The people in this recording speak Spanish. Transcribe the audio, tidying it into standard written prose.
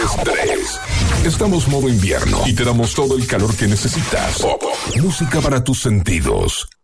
estrés. Estamos modo invierno y te damos todo el calor que necesitas. Pop, música para tus sentidos.